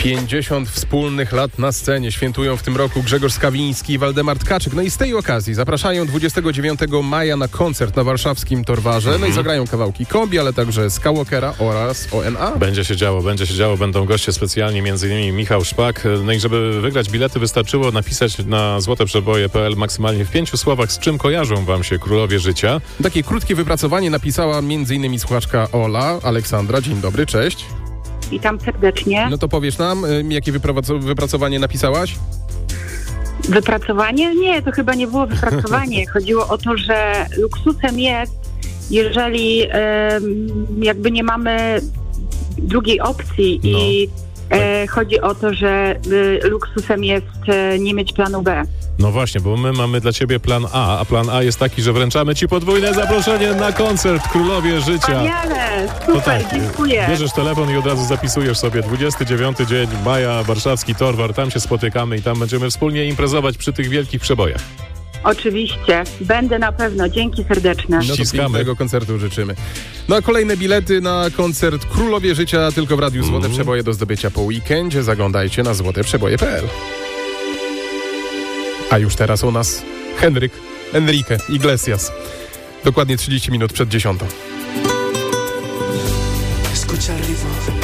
50 wspólnych lat na scenie świętują w tym roku Grzegorz Skawiński i Waldemar Tkaczyk. No i z tej okazji zapraszają 29 maja na koncert na warszawskim Torwarze. No i zagrają kawałki Kombi, ale także Skywalkera oraz ONA. Będzie się działo. Będą goście specjalni, m.in. Michał Szpak. No i żeby wygrać bilety, wystarczyło napisać na złoteprzeboje.pl maksymalnie w 5 słowach, z czym kojarzą wam się królowie życia. Takie krótkie wypracowanie napisała m.in. słuchaczka Ola, Aleksandra. Dzień dobry, cześć. Witam serdecznie. No to powiesz nam, jakie wypracowanie napisałaś? Wypracowanie? Nie, to chyba nie było wypracowanie. Chodziło o to, że luksusem jest, jeżeli jakby nie mamy drugiej opcji i chodzi o to, że luksusem jest nie mieć planu B. No właśnie, bo my mamy dla ciebie plan A plan A jest taki, że wręczamy ci podwójne zaproszenie na koncert Królowie Życia. Wspaniale, super, dziękuję. Bierzesz telefon i od razu zapisujesz sobie 29 dzień maja, warszawski Torwar, tam się spotykamy i tam będziemy wspólnie imprezować przy tych wielkich przebojach. Oczywiście, będę na pewno, dzięki serdeczne. No to pięknego koncertu życzymy. No a kolejne bilety na koncert Królowie Życia tylko w Radiu Złote Przeboje do zdobycia po weekendzie. Zaglądajcie na złoteprzeboje.pl. A już teraz u nas Enrique Iglesias. Dokładnie 30 minut przed 10.